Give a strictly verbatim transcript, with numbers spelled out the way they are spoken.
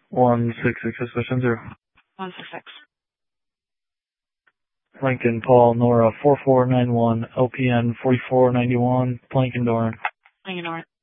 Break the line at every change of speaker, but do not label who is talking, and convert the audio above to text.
one six six, suspicion zero.
one six six.
Lincoln, Paul, Nora, four four nine one, L P N forty-four ninety-one, Lincoln, Doran.
Lincoln, Doran.